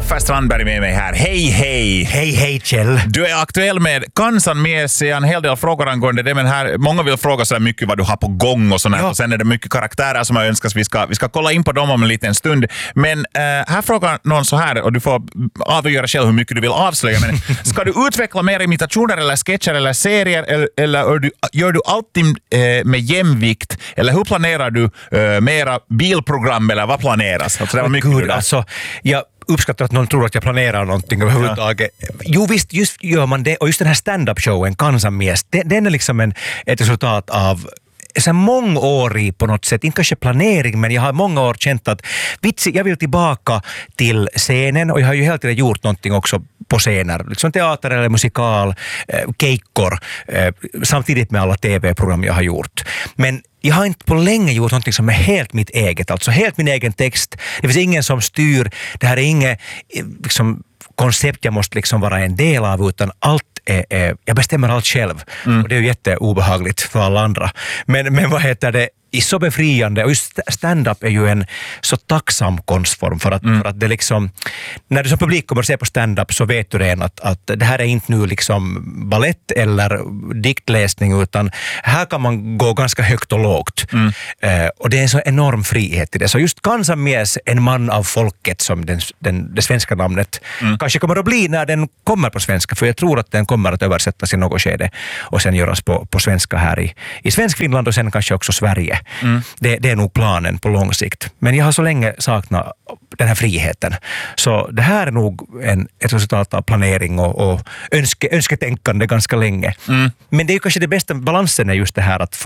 Stoffe Strandberg med mig här. Hej, hej! Hej, hej Kjell. Du är aktuell med Kansanmies. En hel del frågor angående det, men här, många vill fråga så mycket vad du har på gång och sånt här. Och sen är det mycket karaktärer som jag önskas. Vi ska kolla in på dem om en liten stund. Men här frågar någon så här, och du får avgöra själv hur mycket du vill avslöja. Men ska du utveckla mer imitationer eller sketcher eller serier, eller gör du alltid med jämvikt? Eller hur planerar du mera bilprogram, eller vad planeras? Alltså, det var mycket Gud, alltså, jag uppskattar att någon tror att jag planerar någonting överhuvudtaget. Jo visst, just gör man det. Och just den här stand-up-showen, Kansanmies, den är liksom ett resultat av så mångårig på något sätt, inte kanske planering, men jag har många år känt att jag vill tillbaka till scenen, och jag har ju hela tiden gjort någonting också på scener, liksom teater eller musikal, keikkor, samtidigt med alla tv-program jag har gjort. Men jag har inte på länge gjort någonting som är helt mitt eget, alltså helt min egen text. Det finns ingen som styr, det här är inget liksom koncept jag måste liksom vara en del av, utan allt jag bestämmer allt själv. Och det är ju jätteobehagligt för alla andra. Men vad heter det? Är så befriande, och just stand-up är ju en så tacksam konstform för att det liksom, när du som publik kommer att se på stand-up så vet du redan att det här är inte nu liksom ballett eller diktläsning, utan här kan man gå ganska högt och lågt. Och det är en så enorm frihet i det. Så just Kansanmies, en man av folket, som det svenska namnet kanske kommer att bli när den kommer på svenska, för jag tror att den kommer att översättas i något skede och sen göras på svenska här i Svensk Finland och sen kanske också Sverige. Det är nog planen på lång sikt. Men jag har så länge saknat den här friheten. Så det här är nog ett resultat av planering och önsketänkande ganska länge. Men det är ju kanske det bästa balansen är just det här att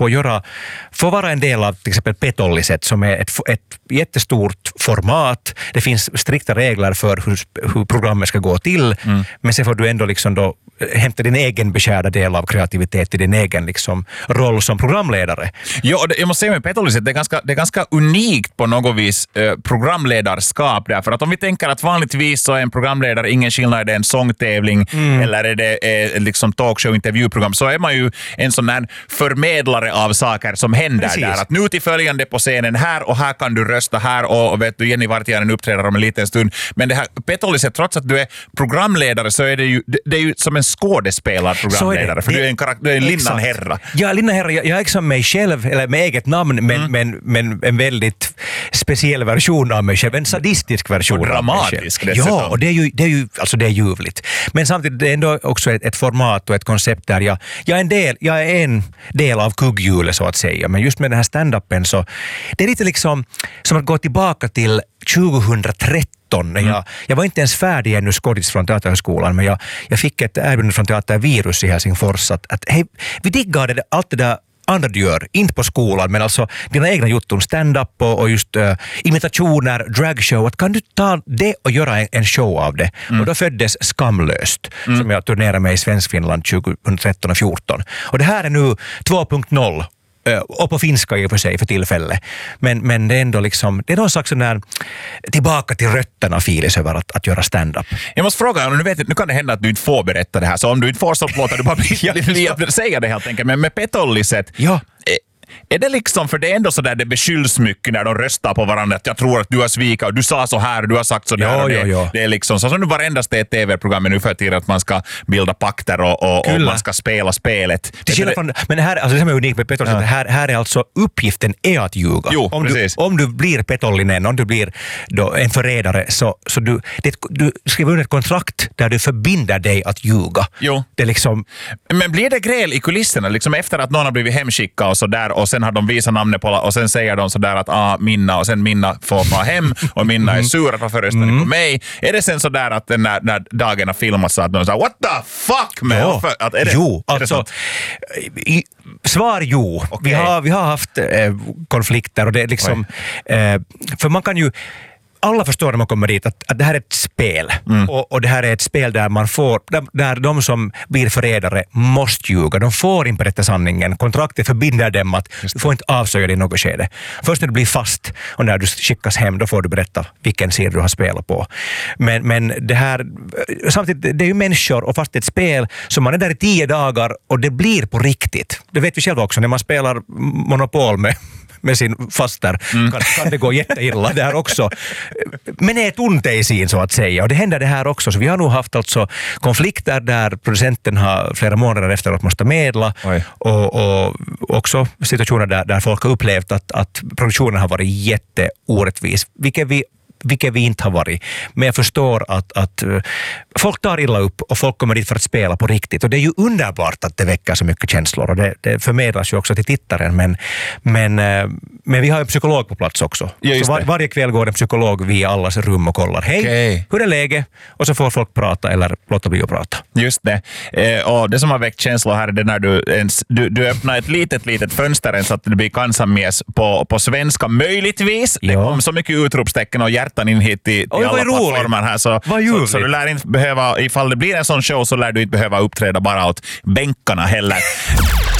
få vara en del av till exempel Petolliset, som är ett jättestort format. Det finns strikta regler för hur programmet ska gå till. Men sen får du ändå liksom då hämta din egen beskärda del av kreativitet i din egen liksom roll som programledare. Ja, jag måste säga med Petolliset, det är ganska unikt på något vis programledarskap där. För att om vi tänker att vanligtvis så är en programledare ingen skillnad, är det en sångtävling eller är det liksom talkshow, intervjuprogram, så är man ju en sån här förmedlare av saker som händer. Precis. Där. Att nu till följande på scenen här, och här kan du rösta här, och vet du, Jenny Vartijainen uppträder om en liten stund. Men det här Petolliset, trots att du är programledare, så är det är ju som en skådespelarprogramledare, för du är en linnanherra. Ja, linnanherra. Jag är som mig själv, eller med eget namn, men en väldigt speciell version av mig själv, en sadistisk version. Och dramatisk av mig själv. Ja, och det är ju ljuvligt. Men samtidigt det är ändå också ett format och ett koncept där jag är en del av kugghjulet så att säga. Men just med den här stand-upen så det är lite liksom som att gå tillbaka till 2013. Jag var inte ens färdig ännu skådis från Teaterhögskolan, men jag fick ett erbjudande från Teatervirus i Helsingfors att hej, vi diggar allt det där andra du gör, inte på skolan, men alltså dina egna jutton, stand-up och just imitationer, dragshow, att kan du ta det och göra en show av det? Och då föddes Skamlöst, som jag turnerade med i Svensk Finland 2013 och 2014. Och det här är nu 2.0. Och på finska i och för sig för tillfälle. Men det är ändå liksom, det är någon slags sån där tillbaka till rötterna filis över att göra stand-up. Jag måste fråga, nu kan det hända att du inte får berätta det här, så om du inte får så låter du bara bli säga det helt enkelt. Men med Petolliset, är det liksom, för det är ändå så där det beskylls mycket när de röstar på varandra, att jag tror att du har svikat och du sa så här och du har sagt så där. Det är liksom så som nu varendast är ett tv-program nu för tiden, att man ska bilda pakter och man ska spela spelet. Men här, alltså det som är unikt med Petolliset, här är alltså uppgiften är att ljuga. Jo, om du blir Petollinen, om du blir då en förrädare, så du skriver under ett kontrakt där du förbinder dig att ljuga. Jo. Det är liksom... Men blir det gräl i kulisserna liksom efter att någon har blivit hemskickad och så där, och sen har de visat namnet på, och sen säger de så där att Minna, och sen Minna får ta hem och Minna är sur att varför röstar ni på mig? Är det sen så där att när dagen har filmats så att de säger what the fuck man? Svar jo. Okay. Vi har haft konflikter, och det är liksom för man kan ju alla förstår när man kommer dit att det här är ett spel. Och det här är ett spel där man får, där de som blir förrädare måste ljuga. De får inte berätta sanningen. Kontraktet förbinder dem att du får inte avslöja det i något skede. Först när du blir fast och när du skickas hem, då får du berätta vilken sida du har spelat på. Men det här, samtidigt, det är ju människor, och fast det är ett spel så man är där i 10 dagar och det blir på riktigt. Det vet vi själva också när man spelar Monopol med med sin faster kan det gå jätteilla där också. Men är tunteisiin så att säga. Och det händer det här också. Så vi har nog haft alltså konflikter där producenten har flera månader efteråt måste medla. Och också situationer där folk har upplevt att produktionen har varit jätteorättvis. Vilket vi inte har varit. Men jag förstår att folk tar illa upp och folk kommer dit för att spela på riktigt. Och det är ju underbart att det väcker så mycket känslor. Och det förmedlas ju också till tittaren. Men vi har en psykolog på plats också. Så varje kväll går en psykolog via allas rum och kollar. Hej, hur är läget? Och så får folk prata eller låta bli att prata. Just det. Och det som har väckt känslor här är det när du öppnar ett litet fönster så att det blir kansamjes på svenska. Möjligtvis. Det kom så mycket utropstecken och hjärtan in hit i alla plattformar här. Så du lär inte behöva, ifall det blir en sån show så lär du inte behöva uppträda bara åt bänkarna heller.